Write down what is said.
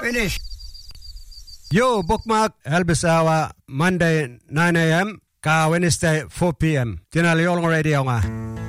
Finish. Yo, bookmark Elvis Hour, Monday 9 a.m. ka Wednesday 4 p.m. Tinali Olong Radio nga.